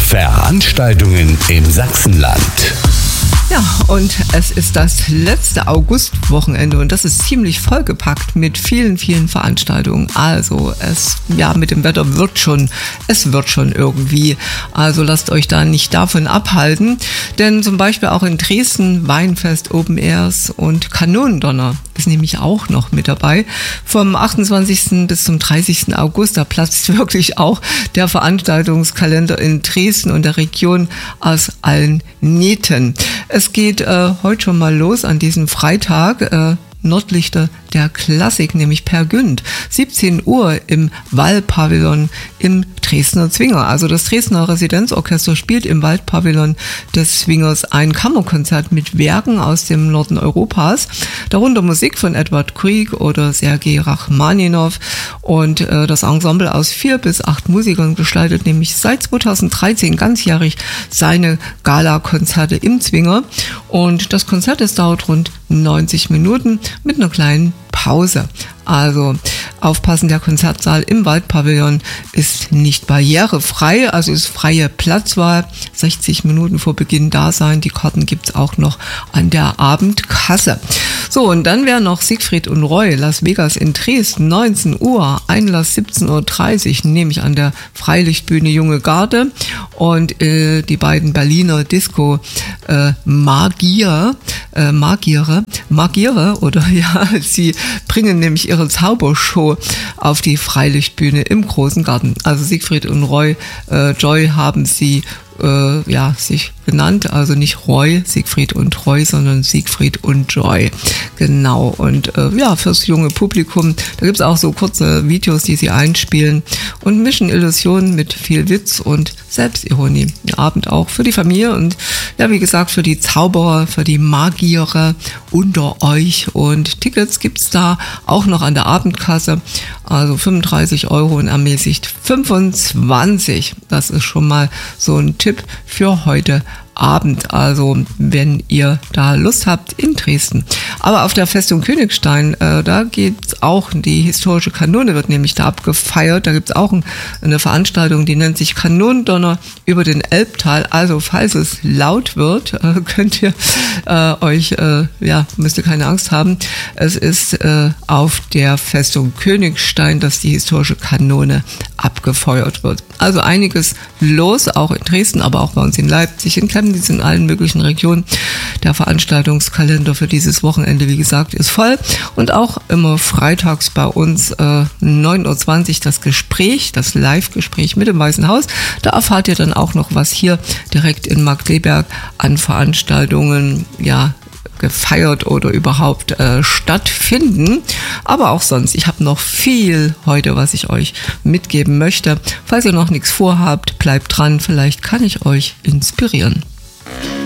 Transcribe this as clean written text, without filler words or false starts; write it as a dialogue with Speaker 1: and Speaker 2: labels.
Speaker 1: Veranstaltungen im Sachsenland.
Speaker 2: Ja, und es ist das letzte Augustwochenende und das ist ziemlich vollgepackt mit vielen, vielen Veranstaltungen. Also mit dem Wetter wird schon irgendwie. Also lasst euch da nicht davon abhalten, denn zum Beispiel auch in Dresden Weinfest, Open Airs und Kanonendonner ist nämlich auch noch mit dabei. Vom 28. bis zum 30. August, da platzt wirklich auch der Veranstaltungskalender in Dresden und der Region aus allen Nähten. Es geht heute schon mal los an diesem Freitag, Nordlichter der Klassik, nämlich Per Günd, 17 Uhr im Waldpavillon im Dresdner Zwinger. Also das Dresdner Residenzorchester spielt im Waldpavillon des Zwingers ein Kammerkonzert mit Werken aus dem Norden Europas, darunter Musik von Edward Grieg oder Sergei Rachmaninow, und das Ensemble aus 4 bis 8 Musikern gestaltet nämlich seit 2013 ganzjährig seine Gala-Konzerte im Zwinger, und das Konzert, das dauert rund 90 Minuten mit einer kleinen Pause. Also aufpassen, der Konzertsaal im Waldpavillon ist nicht barrierefrei, also ist freie Platzwahl, 60 Minuten vor Beginn da sein. Die Karten gibt's auch noch an der Abendkasse. So, und dann wäre noch Siegfried und Roy, Las Vegas in Dresden, 19 Uhr, Einlass 17.30 Uhr, nämlich an der Freilichtbühne Junge Garde, und die beiden Berliner Disco Magiere, oder ja, sie bringen nämlich ihre Zaubershow auf die Freilichtbühne im Großen Garten. Also Siegfried und Roy, Joy haben sie sich benannt, also nicht Roy, Siegfried und Roy, sondern Siegfried und Joy. Genau, und fürs junge Publikum, da gibt's auch so kurze Videos, die sie einspielen und mischen Illusionen mit viel Witz und Selbstironie. Der Abend auch für die Familie und ja, wie gesagt, für die Zauberer, für die Magiere unter euch, und Tickets gibt's da auch noch an der Abendkasse, also 35 Euro und ermäßigt 25. Das ist schon mal so ein Tipp für heute Abend, also wenn ihr da Lust habt in Dresden. Aber auf der Festung Königstein, da geht's auch, die historische Kanone wird nämlich da abgefeiert. Da gibt's auch eine Veranstaltung, die nennt sich Kanonendonner über den Elbtal. Also falls es laut wird, könnt ihr müsst ihr keine Angst haben. Es ist auf der Festung Königstein, dass die historische Kanone abgefeuert wird. Also einiges los, auch in Dresden, aber auch bei uns in Leipzig, in Chemnitz, in allen möglichen Regionen. Der Veranstaltungskalender für dieses Wochenende, wie gesagt, ist voll, und auch immer freitags bei uns 9.20 Uhr das Live-Gespräch mit dem Weißen Haus. Da erfahrt ihr dann auch noch, was hier direkt in Markkleeberg an Veranstaltungen gefeiert oder überhaupt stattfinden. Aber auch sonst, ich habe noch viel heute, was ich euch mitgeben möchte. Falls ihr noch nichts vorhabt, bleibt dran, vielleicht kann ich euch inspirieren.